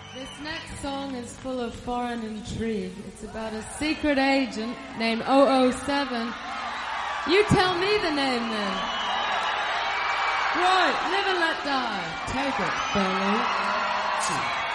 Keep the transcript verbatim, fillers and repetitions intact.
This next song is full of foreign intrigue. It's about a secret agent named oh oh seven. You tell me the name then. Right, Live and Let Die. Take it, Billy.